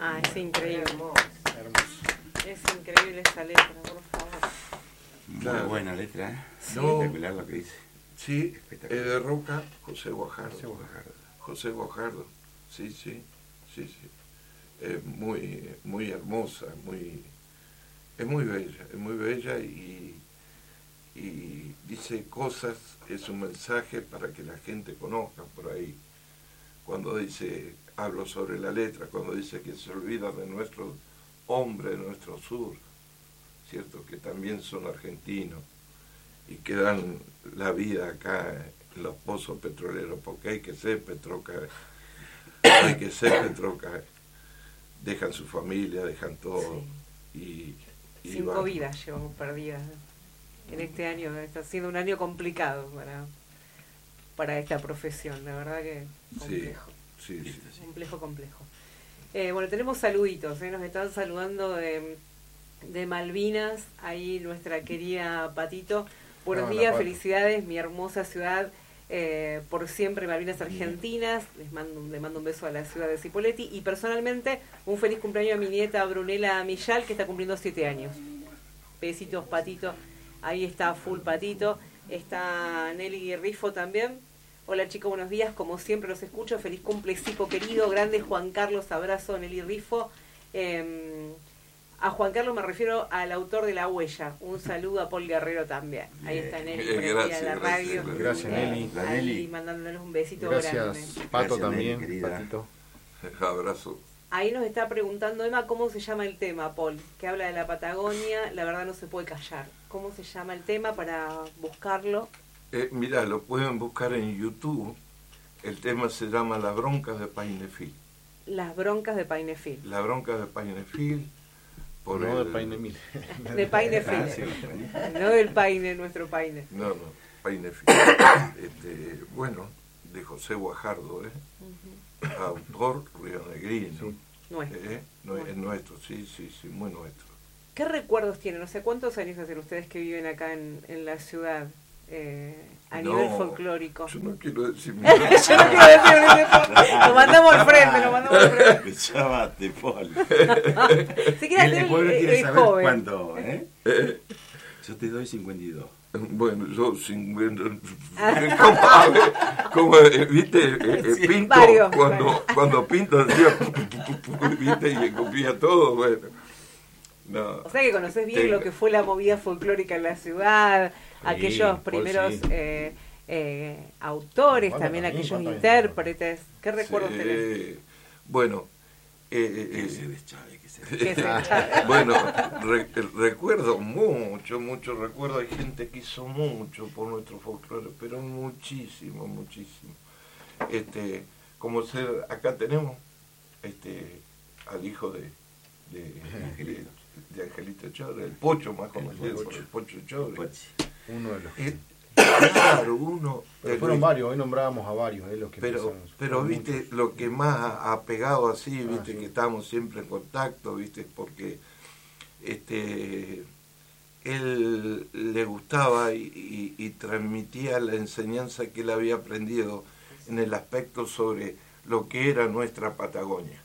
Ah, es increíble. Hermoso. Es increíble esa letra, por favor. Muy buena letra, ¿eh? Sí. Espectacular lo que dice. Sí, Espectacular. de Roca, José Guajardo. José Guajardo. José Guajardo, sí, sí, sí, sí. Muy, muy hermosa, es muy bella y dice cosas, es un mensaje para que la gente conozca por ahí. Cuando dice, hablo sobre la letra, cuando dice que se olvida de nuestros hombres, de nuestro sur, ¿cierto? Que también son argentinos y que dan la vida acá en los pozos petroleros, porque hay que ser Petroca, dejan su familia, dejan todo, Sí. y 5 van. vidas llevamos perdidas en este año. Está siendo un año complicado para esta profesión, la verdad que complejo. Sí, sí, sí. Complejo. Bueno, tenemos saluditos, nos están saludando de Malvinas, ahí nuestra querida Patito. Buenos días, Pato. felicidades, mi hermosa ciudad, por siempre Malvinas Argentinas. Le mando un beso a la ciudad de Cipolletti y personalmente un feliz cumpleaños a mi nieta Brunella Millal, que está cumpliendo 7 años. Besitos, Patito. Ahí está full Patito. Está Nelly Rifo también. Hola chicos, buenos días, como siempre los escucho. Feliz cumple, Cipo querido, grande Juan Carlos, abrazo Nelly Rifo. A Juan Carlos me refiero al autor de La Huella. Un saludo a Paul Guerrero también. Ahí está Nelly, prendida en la radio. Gracias, Nelly. La Ahí Nelly. mandándoles un besito Gracias, grande. Pato, Gracias, también, Nelly, querida. Patito. Abrazo. Ahí nos está preguntando Emma cómo se llama el tema, Paul, que habla de la Patagonia. La verdad no se puede callar. ¿Cómo se llama el tema para buscarlo? Mirá, lo pueden buscar en YouTube. El tema se llama Las broncas de Painefil. Las broncas de Painefil. Las broncas de Painefil. Por No el- de Paine Mil. De Painefil. Ah, sí, bueno. No del Paine, nuestro Paine. No, Painefil. Bueno, de José Guajardo, autor rionegrino. Sí. Nuestro. Es nuestro, sí, muy nuestro. ¿Qué recuerdos tienen? No sé cuántos años hacen ustedes que viven acá en la ciudad a nivel folclórico. Yo no quiero decir Yo no quiero decir, lo mandamos al frente. Llámate, Paul. Si quiere hacer El pueblo quiere el saber joven. cuánto, ¿eh? Yo te doy 52. Bueno, yo 50, como viste, Sí, Pinto, varios, cuando Pinto decía, viste, y escupía todo, bueno. No. O sea que conoces bien lo que fue la movida folclórica en la ciudad, Sí, aquellos Paul, primeros sí. autores, Paul también también, aquellos Paul también. intérpretes. ¿Qué recuerdos Sí. tenés? Bueno, Que se deschave, que se ¿Qué deschave. se- bueno, recuerdo mucho recuerdo. Hay gente que hizo mucho por nuestro folclore, pero muchísimo. Acá tenemos al hijo de Angelito Chobre, el Pocho más conocido por el Pocho Chobre. Pochi. Uno de los. Claro, uno. Pero fueron varios, hoy nombrábamos a varios, los que Pero empezaron. viste, Muchos. lo que más ha pegado así, viste, sí. que estamos siempre en contacto, viste, porque él le gustaba y transmitía la enseñanza que él había aprendido en el aspecto sobre lo que era nuestra Patagonia,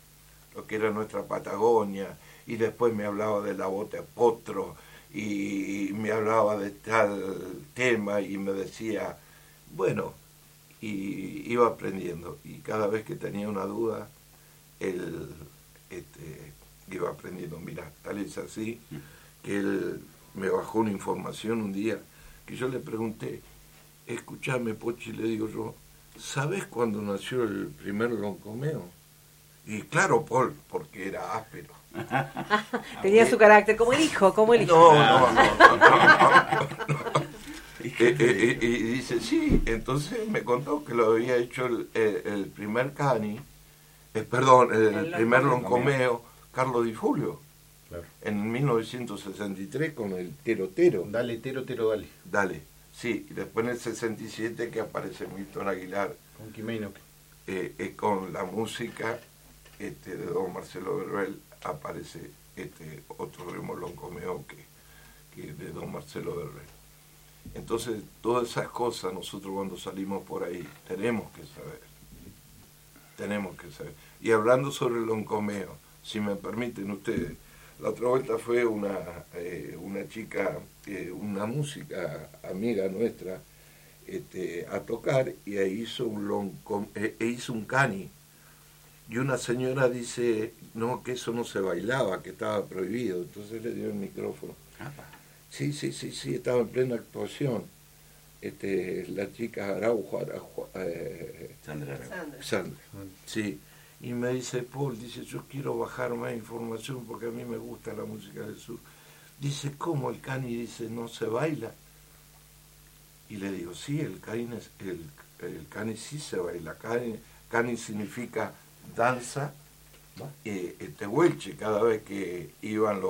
y después me hablaba de la bota potro, y me hablaba de tal tema, y me decía, bueno, y iba aprendiendo, y cada vez que tenía una duda, él iba aprendiendo. Mira, tal es así, que él me bajó una información un día, que yo le pregunté, escuchame, Pochi, le digo yo, ¿sabes cuándo nació el primer loncomeo? Y claro, Paul, porque era áspero. Tenía su carácter, como el hijo. No. Y dice, sí, entonces me contó que lo había hecho el primer cani, el primer loncomeo, Carlos Di Fulvio, Claro. en 1963 con el Tero. Dale, Tero, dale. Dale, sí, y después en el 67 que aparece Milton Aguilar Con Quimeino. con la música de don Marcelo Verbel, aparece otro ritmo loncomeo que de don Marcelo Verbel. Entonces, todas esas cosas nosotros cuando salimos por ahí tenemos que saber. Y hablando sobre el loncomeo, si me permiten ustedes. La otra vuelta fue una chica, una música amiga nuestra, a tocar, y ahí hizo hizo un cani. Y una señora dice, no, que eso no se bailaba, que estaba prohibido. Entonces le dio el micrófono. Sí, estaba en plena actuación. La chica Araujo, Sandra. Sí. Y me dice, Paul, dice, yo quiero bajar más información porque a mí me gusta la música del sur. Dice, ¿cómo el cani? Dice, ¿no se baila? Y le digo, sí, el cani sí se baila. Cani significa danza tehuelche. Cada vez que iban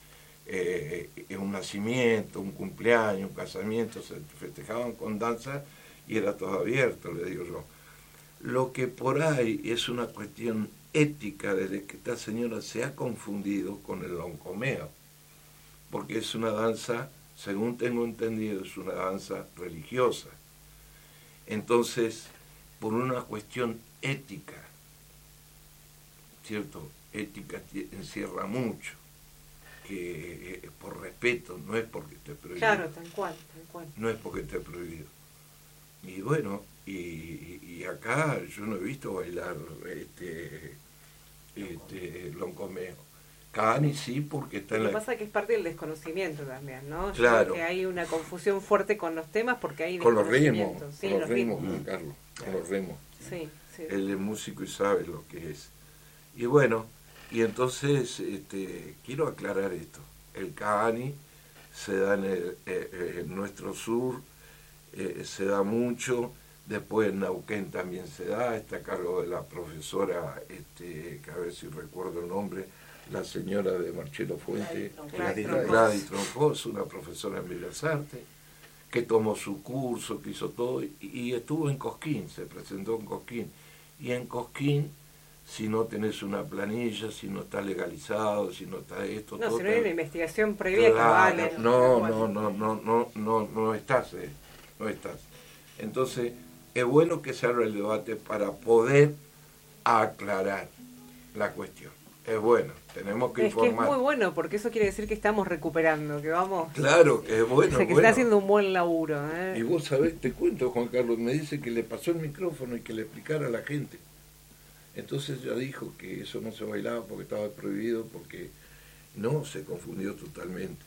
un nacimiento, un cumpleaños, un casamiento, se festejaban con danza y era todo abierto, le digo yo. Lo que por ahí es una cuestión ética, desde que esta señora se ha confundido con el loncomeo, porque es una danza, según tengo entendido, es una danza religiosa. Entonces, por una cuestión ética, ¿cierto? Ética encierra mucho, que por respeto, no es porque esté prohibido. Claro, tal cual. No es porque esté prohibido. Y bueno, y acá yo no he visto bailar loncomeo. Cani sí, porque está en Lo que pasa es que es parte del desconocimiento también, ¿no? Claro. Yo creo que hay una confusión fuerte con los temas porque hay con los ritmos, desconocimiento. Sí, con los ritmos, Juan Carlos, con los ritmos. Sí. Él es músico y sabe lo que es. Y bueno, y entonces quiero aclarar esto. El Cani se da en nuestro sur, se da mucho. Después en Neuquén también se da, está a cargo de la profesora, que a ver si recuerdo el nombre, la señora de Marcelo Fuente, Gladys Troncoso, una profesora en Bellas Artes, que tomó su curso, que hizo todo, y estuvo en Cosquín, se presentó en Cosquín. Y en Cosquín, si no tenés una planilla, si no está legalizado, si no está esto, no, todo. Si no hay una investigación previa, claro, que vale. No estás. Entonces, es bueno que se abra el debate para poder aclarar la cuestión. Es bueno, tenemos que informar. Que es muy bueno, porque eso quiere decir que estamos recuperando, que vamos... Claro, es bueno. O sea, que se está haciendo un buen laburo. Y vos sabés, te cuento, Juan Carlos, me dice que le pasó el micrófono y que le explicara a la gente. Entonces ya dijo que eso no se bailaba porque estaba prohibido, porque no, se confundió totalmente.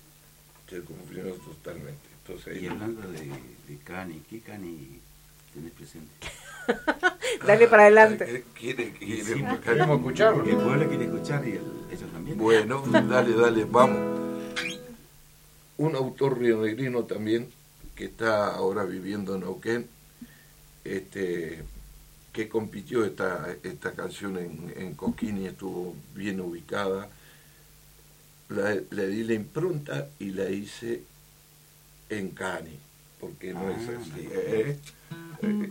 Entonces, y hablando de Cani, ¿qué Cani tenés presente? Dale para adelante. Queremos escucharlo. El pueblo quiere escuchar y ellos también. Bueno, dale, vamos. Un autor rionegrino también, que está ahora viviendo en Neuquén, que compitió esta canción en Cosquín y estuvo bien ubicada. Le di la impronta y la hice en Cani, porque no es así.